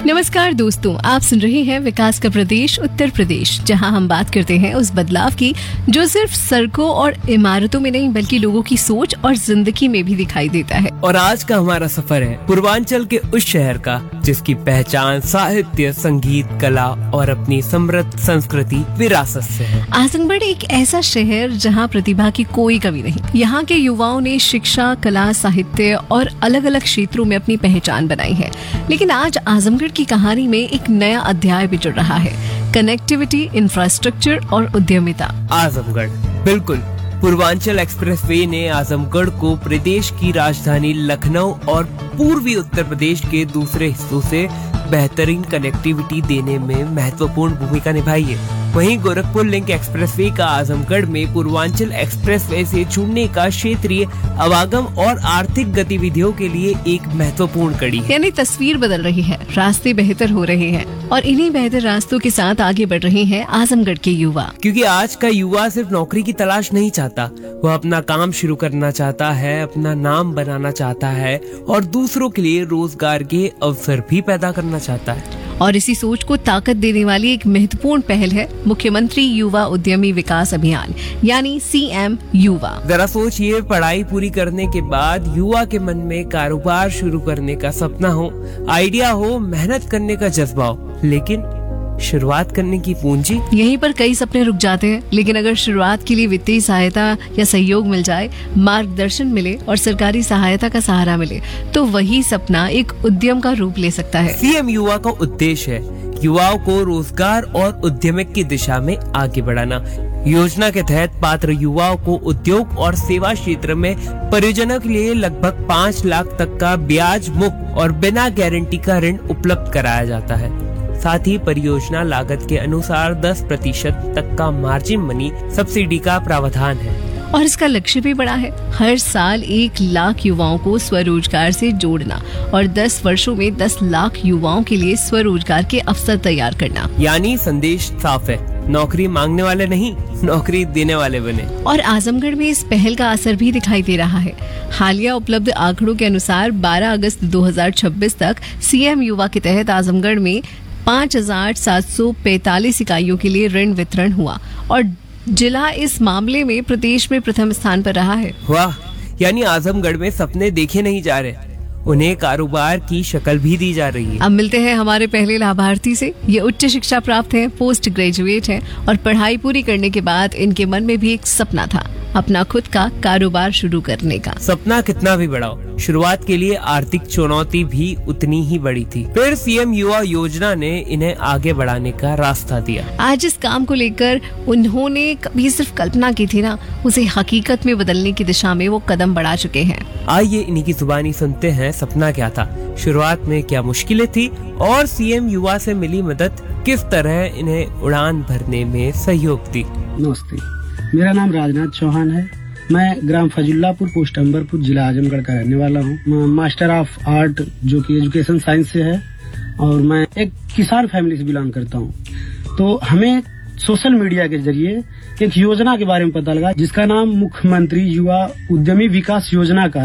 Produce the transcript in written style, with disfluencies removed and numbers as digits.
नमस्कार दोस्तों, आप सुन रहे हैं विकास का प्रदेश उत्तर प्रदेश, जहां हम बात करते हैं उस बदलाव की जो सिर्फ सड़कों और इमारतों में नहीं बल्कि लोगों की सोच और जिंदगी में भी दिखाई देता है। और आज का हमारा सफर है पूर्वांचल के उस शहर का जिसकी पहचान साहित्य, संगीत, कला और अपनी समृद्ध संस्कृति विरासत से है। आजमगढ़ एक ऐसा शहर जहां प्रतिभा की कोई कमी नहीं। यहाँ के युवाओं ने शिक्षा, कला, साहित्य और अलग अलग क्षेत्रों में अपनी पहचान बनाई है। लेकिन आज आजमगढ़ की कहानी में एक नया अध्याय भी जुड़ रहा है, कनेक्टिविटी, इंफ्रास्ट्रक्चर और उद्यमिता। आजमगढ़, बिल्कुल। पूर्वांचल एक्सप्रेसवे ने आजमगढ़ को प्रदेश की राजधानी लखनऊ और पूर्वी उत्तर प्रदेश के दूसरे हिस्सों से बेहतरीन कनेक्टिविटी देने में महत्वपूर्ण भूमिका निभाई है। वहीं गोरखपुर लिंक एक्सप्रेसवे का आजमगढ़ में पूर्वांचल एक्सप्रेसवे से जुड़ने का क्षेत्रीय आवागम और आर्थिक गतिविधियों के लिए एक महत्वपूर्ण कड़ी है। यानी तस्वीर बदल रही है, रास्ते बेहतर हो रहे हैं और इन्हीं बेहतर रास्तों के साथ आगे बढ़ रहे हैं आजमगढ़ के युवा। क्योंकि आज का युवा सिर्फ नौकरी की तलाश नहीं चाहता, वह अपना काम शुरू करना चाहता है, अपना नाम बनाना चाहता है और दूसरों के लिए रोजगार के अवसर भी पैदा करना चाहता है। और इसी सोच को ताकत देने वाली एक महत्वपूर्ण पहल है मुख्यमंत्री युवा उद्यमी विकास अभियान, यानी CM युवा। जरा सोचिए, पढ़ाई पूरी करने के बाद युवा के मन में कारोबार शुरू करने का सपना हो, आइडिया हो, मेहनत करने का जज्बा हो, लेकिन शुरुआत करने की पूंजी। यहीं पर कई सपने रुक जाते हैं। लेकिन अगर शुरुआत के लिए वित्तीय सहायता या सहयोग मिल जाए, मार्गदर्शन मिले और सरकारी सहायता का सहारा मिले, तो वही सपना एक उद्यम का रूप ले सकता है। CM युवा का उद्देश्य है युवाओं को रोजगार और उद्यमिक की दिशा में आगे बढ़ाना। योजना के तहत पात्र युवाओं को उद्योग और सेवा क्षेत्र में परियोजना के लिए लगभग 5 लाख तक का ब्याज मुक्त और बिना गारंटी का ऋण उपलब्ध कराया जाता है। साथ ही परियोजना लागत के अनुसार 10% तक का मार्जिन मनी सब्सिडी का प्रावधान है। और इसका लक्ष्य भी बड़ा है, हर साल 1 लाख युवाओं को स्वरोजगार से जोड़ना और 10 वर्षों में 10 लाख युवाओं के लिए स्वरोजगार के अवसर तैयार करना। यानी संदेश साफ है, नौकरी मांगने वाले नहीं, नौकरी देने वाले बने। और आजमगढ़ में इस पहल का असर भी दिखाई दे रहा है। हालिया उपलब्ध आंकड़ों के अनुसार 12 अगस्त 2026 तक CM युवा के तहत आजमगढ़ में 5,745 इकाइयों के लिए ऋण वितरण हुआ और जिला इस मामले में प्रदेश में प्रथम स्थान पर रहा है। वाह, यानी आजमगढ़ में सपने देखे नहीं जा रहे, उन्हें कारोबार की शक्ल भी दी जा रही है। अब मिलते हैं हमारे पहले लाभार्थी से। ये उच्च शिक्षा प्राप्त हैं, पोस्ट ग्रेजुएट हैं और पढ़ाई पूरी करने के बाद इनके मन में भी एक सपना था, अपना खुद का कारोबार शुरू करने का। सपना कितना भी बड़ा हो, शुरुआत के लिए आर्थिक चुनौती भी उतनी ही बड़ी थी। फिर CM युवा योजना ने इन्हें आगे बढ़ाने का रास्ता दिया। आज इस काम को लेकर उन्होंने कभी सिर्फ कल्पना की थी ना, उसे हकीकत में बदलने की दिशा में वो कदम बढ़ा चुके हैं। आइए इन्हीं की जुबानी सुनते हैं, सपना क्या था, शुरुआत में क्या मुश्किलें थी और CM युवा से मिली मदद किस तरह इन्हें उड़ान भरने में सहयोग दी। नमस्ते, मेरा नाम राजनाथ चौहान है। मैं ग्राम फजुल्लापुर, पोस्ट अंबरपुर, जिला आजमगढ़ का रहने वाला हूँ। मास्टर ऑफ आर्ट जो कि एजुकेशन साइंस से है और मैं एक किसान फैमिली से बिलोंग करता हूँ। तो हमें सोशल मीडिया के जरिए एक योजना के बारे में पता लगा जिसका नाम मुख्यमंत्री युवा उद्यमी विकास योजना का